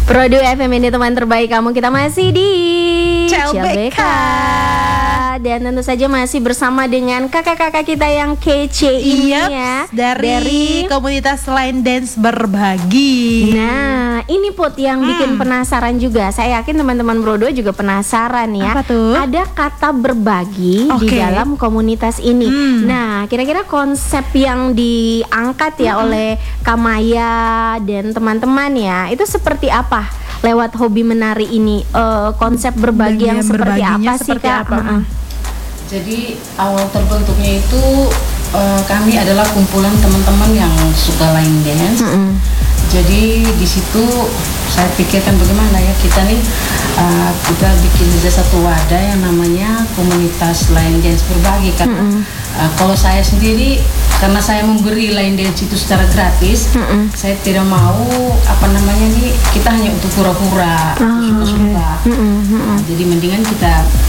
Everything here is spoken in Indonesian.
Produ FM ini teman terbaik kamu. Kita masih di CLBK. Dan tentu saja masih bersama dengan kakak-kakak kita yang kece ini ya, dari komunitas Line Dance Berbagi. Nah, ini Put yang bikin penasaran juga. Saya yakin teman-teman Bro 2 juga penasaran ya. Apa tuh? Ada kata berbagi di dalam komunitas ini. Nah, kira-kira konsep yang diangkat ya oleh Kamaya dan teman-teman ya, itu seperti apa? Lewat hobi menari ini, konsep berbagi yang seperti apa sih Kak? Jadi awal terbentuknya itu kami adalah kumpulan teman-teman yang suka line dance. Jadi di situ saya pikirkan bagaimana ya kita nih kita bikin saja satu wadah yang namanya komunitas line dance berbagi kan. Kalau saya sendiri karena saya memberi line dance itu secara gratis, saya tidak mau kita hanya untuk pura-pura suka-suka. Jadi mendingan kita